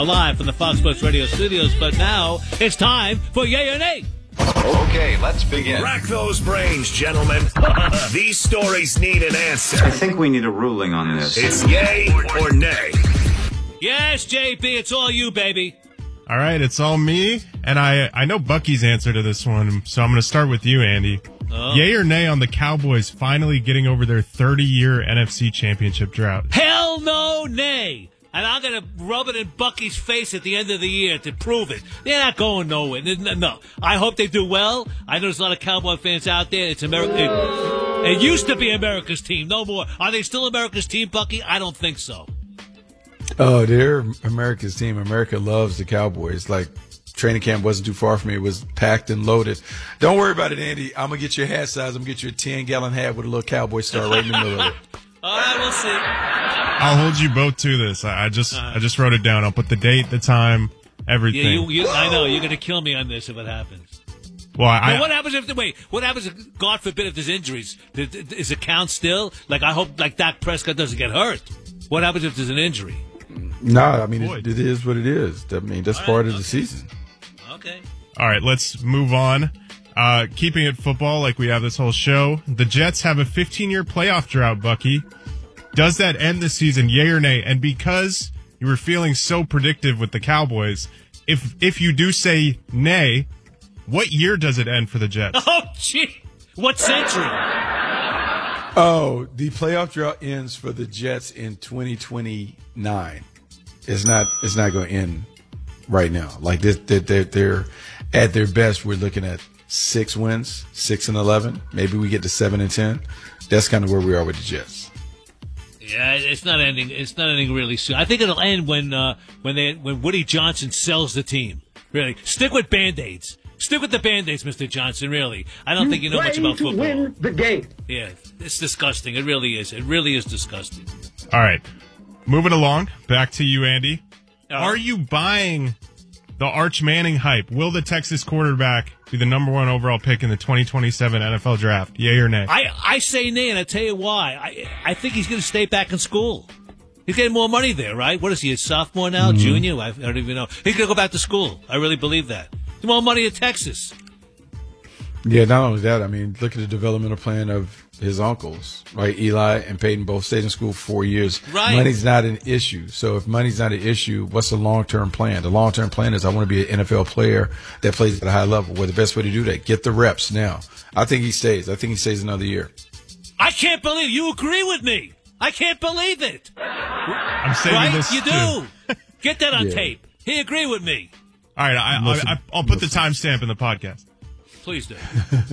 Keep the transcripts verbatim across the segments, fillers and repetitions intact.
Live from the Fox Sports Radio studios, but now it's time for Yay or Nay. Okay, let's begin. Rack those brains, gentlemen. These stories need an answer. I think we need a ruling on this. It's yay or nay. Yes, J P, it's all you, baby. All right, it's all me, and I I know Bucky's answer to this one, so I'm going to start with you, Andy. Oh. Yay or nay on the Cowboys finally getting over their thirty-year N F C Championship drought? Hell no, nay. And I'm going to rub it in Bucky's face at the end of the year to prove it. They're not going nowhere. No. I hope they do well. I know there's a lot of Cowboy fans out there. It's America. It, it used to be America's team. No more. Are they still America's team, Bucky? I don't think so. Oh, they're America's team. America loves the Cowboys. Like, training camp wasn't too far from me. It was packed and loaded. Don't worry about it, Andy. I'm going to get your hat size. I'm going to get you a ten-gallon hat with a little Cowboy star right in the middle of it. All right, we'll see. I'll hold you both to this. I, I just uh, I just wrote it down. I'll put the date, the time, everything. Yeah, you, you, I know. You're going to kill me on this if it happens. Well, I, now, what happens if, wait, what happens if, God forbid, if there's injuries? Is it count still? Like, I hope, like, Dak Prescott doesn't get hurt. What happens if there's an injury? No, I mean, it, it is what it is. I mean, that's All part right, of okay. the season. Okay. All right, let's move on. Uh, keeping it football like we have this whole show, the Jets have a fifteen-year playoff drought, Bucky. Does that end the season, yay or nay? And because you were feeling so predictive with the Cowboys, if if you do say nay, what year does it end for the Jets? Oh, gee. What century? Oh, the playoff drought ends for the Jets in twenty twenty-nine. It's not it's not going to end right now. Like, this, they're, they're at their best, we're looking at six wins, six and eleven. Maybe we get to seven and ten. That's kind of where we are with the Jets. Yeah, it's not ending. It's not ending really soon. I think it'll end when uh, when they when Woody Johnson sells the team. Really, stick with Band-Aids. Stick with the Band-Aids, Mister Johnson. Really, I don't you think you know much about to football. Win the game. Yeah, it's disgusting. It really is. It really is disgusting. All right, moving along. Back to you, Andy. Uh, Are you buying the Arch Manning hype? Will the Texas quarterback be the number one overall pick in the twenty twenty-seven N F L draft? Yay or nay? I, I say nay, and I tell you why. I I think he's going to stay back in school. He's getting more money there, right? What is he, a sophomore now, mm-hmm. junior? I, I don't even know. He's going to go back to school. I really believe that. More money in Texas. Yeah, not only that, I mean, look at the developmental plan of his uncles, right? Eli and Peyton both stayed in school four years. Right. Money's not an issue. So if money's not an issue, what's the long-term plan? The long-term plan is I want to be an N F L player that plays at a high level. Well, the best way to do that, get the reps now. I think he stays. I think he stays another year. I can't believe you agree with me. I can't believe it. I'm saying right? this You too. do. Get that on Yeah. tape. He agree with me. All right, I, Listen, I, I, I'll put listen. the timestamp in the podcast. Please do.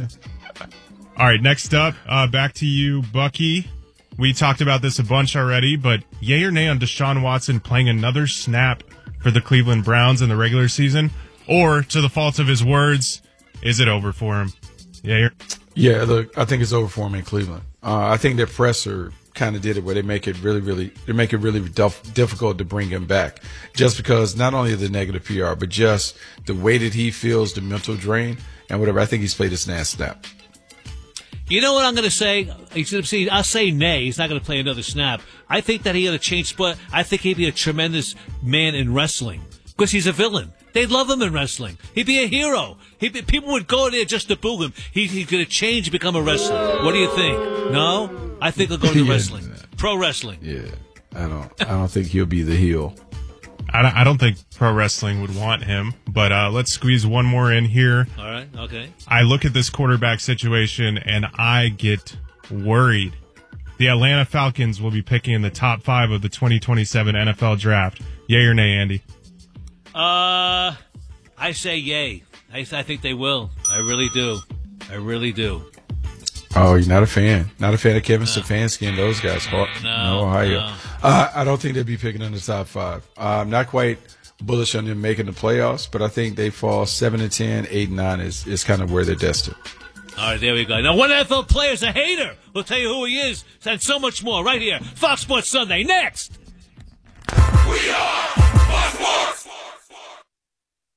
All right, next up, uh, back to you, Bucky. We talked about this a bunch already, but yay or nay on Deshaun Watson playing another snap for the Cleveland Browns in the regular season? Or, to the fault of his words, is it over for him? Yay or- Yeah, look, I think it's over for him in Cleveland. Uh, I think their presser kind of did it where they make it really, really, they make it really dif- difficult to bring him back. Just because not only the negative P R, but just the way that he feels, the mental drain and whatever. I think he's played a snap snap. You know what I'm going to say? I'll say nay. He's not going to play another snap. I think that he had a change spot. I think he'd be a tremendous man in wrestling because he's a villain. They'd love him in wrestling. He'd be a hero. He'd be, people would go there just to boo him. He, he's going to change and become a wrestler. What do you think? No? I think he'll go to Yeah. wrestling. Pro wrestling. Yeah, I don't, I don't think he'll be the heel. I don't, I don't think pro wrestling would want him, but uh, let's squeeze one more in here. All right, okay. I look at this quarterback situation, and I get worried. The Atlanta Falcons will be picking in the top five of the twenty twenty-seven N F L draft. Yay or nay, Andy? Uh, I say yay. I, I think they will. I really do. I really do. Oh, you're not a fan. Not a fan of Kevin Stefanski and those guys. No, No, Ohio. no. Uh, I don't think they'd be picking in the top five. Uh, I'm not quite bullish on them making the playoffs, but I think they fall seven and ten, eight and nine is, is kind of where they're destined. All right, there we go. Now, one N F L player's a hater. We'll tell you who he is and so much more right here. Fox Sports Sunday next. We are Fox Sports.